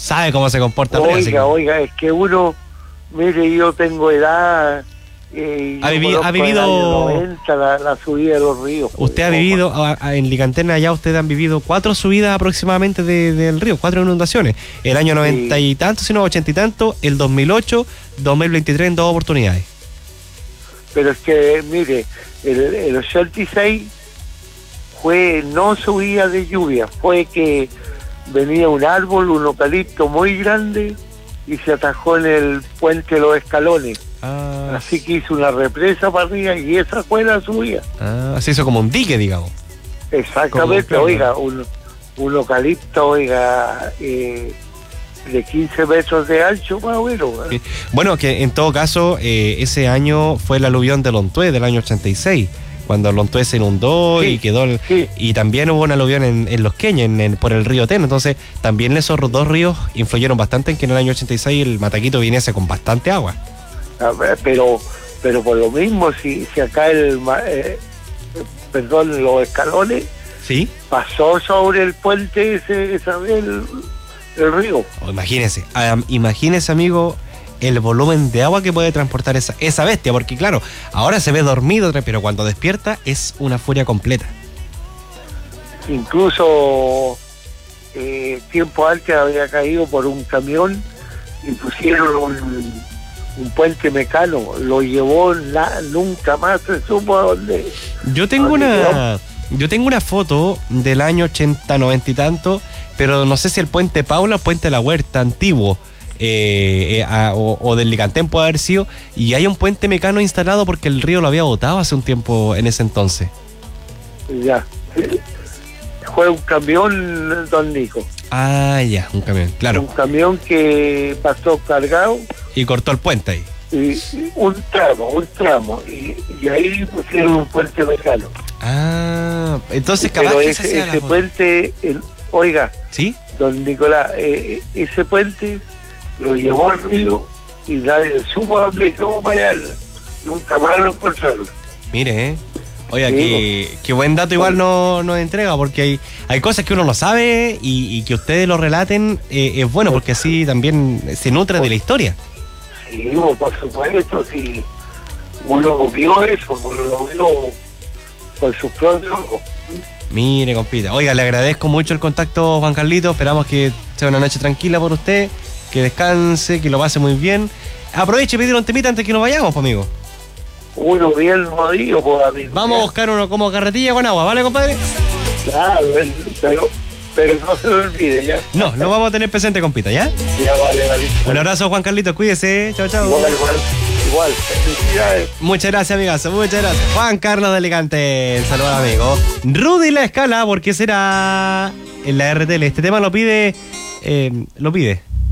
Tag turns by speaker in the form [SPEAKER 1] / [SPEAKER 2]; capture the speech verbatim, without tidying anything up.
[SPEAKER 1] sabe cómo se comporta el río.
[SPEAKER 2] Oiga,
[SPEAKER 1] Que...
[SPEAKER 2] oiga, es que uno, mire, yo tengo edad... Eh,
[SPEAKER 1] ha, vivi ha vivido
[SPEAKER 2] noventa, la, la subida de los ríos.
[SPEAKER 1] Usted ha vivido a, a, en Licantén, allá ustedes han vivido cuatro subidas aproximadamente de, del río, cuatro inundaciones, el año noventa sí. y tanto, sino ochenta y tanto, el dos mil ocho, dos mil veintitrés en dos oportunidades.
[SPEAKER 2] Pero es que mire, el, el ochenta y seis fue no subida de lluvia, fue que venía un árbol, un eucalipto muy grande y se atajó en el puente de los Escalones. Ah, así que hizo una represa para arriba y esa fue la subida.
[SPEAKER 1] Ah, se hizo como un dique, digamos.
[SPEAKER 2] Exactamente, oiga, un, un eucalipto, oiga, eh, de quince metros de ancho, más o menos.
[SPEAKER 1] Sí. Bueno, que en todo caso, eh, ese año fue el aluvión de Lontué del año ochenta y seis, cuando Lontué se inundó sí, y quedó, el, sí. y también hubo un aluvión en, en Los Queñes, en, en, por el río Teno, entonces también esos dos ríos influyeron bastante en que en el año ochenta y seis el Mataquito viniese con bastante agua.
[SPEAKER 2] Pero pero por lo mismo, si, si acá el, eh, perdón, los Escalones,
[SPEAKER 1] ¿sí?
[SPEAKER 2] Pasó sobre el puente ese, esa vez el, el río.
[SPEAKER 1] Oh, imagínese, um, imagínese, amigo, el volumen de agua que puede transportar esa, esa bestia, porque claro, ahora se ve dormido, pero cuando despierta es una furia completa.
[SPEAKER 2] Incluso eh, tiempo antes había caído por un camión y pusieron un, un puente mecano, lo llevó, la, nunca más se supo a dónde.
[SPEAKER 1] Yo tengo una... Yo tengo una foto del año ochenta, noventa y tanto, pero no sé si el puente Paula o el puente La Huerta antiguo, eh, eh, a, o, o del Licantén puede haber sido, y hay un puente mecano instalado porque el río lo había botado hace un tiempo en ese entonces.
[SPEAKER 2] Ya. Fue un camión, don Nico.
[SPEAKER 1] Ah, ya, un camión, claro.
[SPEAKER 2] Un camión que pasó cargado.
[SPEAKER 1] Y cortó el puente ahí.
[SPEAKER 2] Y, y un tramo, un tramo. Y, y ahí pusieron un puente mecano.
[SPEAKER 1] Ah, entonces
[SPEAKER 2] pero ese, ese puente, el, oiga,
[SPEAKER 1] ¿sí?
[SPEAKER 2] Don Nicolás, eh, ese puente lo llevó al río y nadie supo a dónde estuvo para allá, nunca más lo encontraron.
[SPEAKER 1] Mire, eh. Oiga, sí, qué, qué buen dato igual nos no entrega, porque hay, hay cosas que uno no sabe y, y que ustedes lo relaten eh, es bueno, porque así también se nutre de la historia.
[SPEAKER 2] Sí, por supuesto, sí. Uno vio eso, uno lo vio con sus propios ojos.
[SPEAKER 1] Mire, compita. Oiga, le agradezco mucho el contacto, Juan Carlito. Esperamos que sea una noche tranquila por usted, que descanse, que lo pase muy bien. Aproveche y pedir un temita antes que nos vayamos, pues, amigo.
[SPEAKER 2] Uno bien jodido, pues, amigo.
[SPEAKER 1] Vamos a buscar uno como carretilla con agua, ¿vale, compadre?
[SPEAKER 2] Claro, pero, pero no se lo olvide, ¿ya?
[SPEAKER 1] No, lo vamos a tener presente, compita, ¿ya?
[SPEAKER 2] Ya, vale, vale.
[SPEAKER 1] Un abrazo, Juan Carlito, cuídese. Chao, chao.
[SPEAKER 2] Igual, igual. Igual, felicidades.
[SPEAKER 1] Muchas gracias, amigazo, muchas gracias. Juan Carlos de Alicante, saludos, amigo. Rudy La Escala, ¿por qué será en la R T L? Este tema lo pide, eh, lo pide